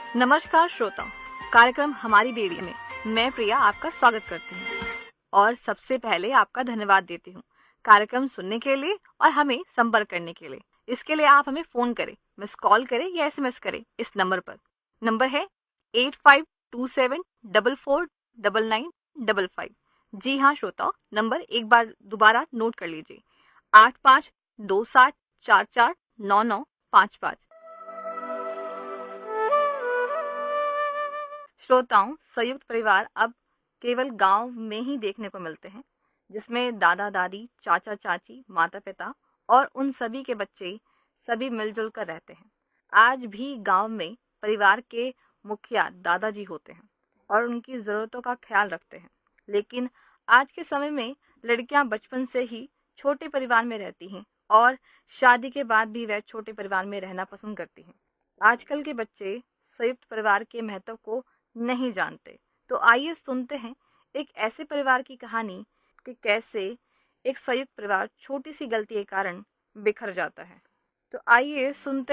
नमस्कार श्रोताओं, कार्यक्रम हमारी बेड़ी में मैं प्रिया आपका स्वागत करती हूँ और सबसे पहले आपका धन्यवाद देती हूँ कार्यक्रम सुनने के लिए और हमें संपर्क करने के लिए। इसके लिए आप हमें फ़ोन करें, मिस कॉल करें या एसएमएस करें इस नंबर पर। नंबर है 8527449955। जी हाँ श्रोताओं, नंबर एक बार दोबारा नोट कर लीजिए, 8527449955। श्रोताओं, संयुक्त परिवार अब केवल गांव में ही देखने को मिलते हैं, जिसमें दादा दादी, चाचा चाची, माता पिता और उन सभी के बच्चे सभी मिलजुल कर रहते हैं। आज भी गांव में परिवार के मुखिया दादाजी होते हैं और उनकी ज़रूरतों का ख्याल रखते हैं। लेकिन आज के समय में लड़कियां बचपन से ही छोटे परिवार में रहती हैं और शादी के बाद भी वह छोटे परिवार में रहना पसंद करती हैं। आजकल के बच्चे संयुक्त परिवार के महत्व को नहीं जानते। तो आइए सुनते हैं एक ऐसे परिवार की कहानी कि कैसे एक संयुक्त परिवार छोटी सी गलती के कारण बिखर जाता है। तो आइए सुनते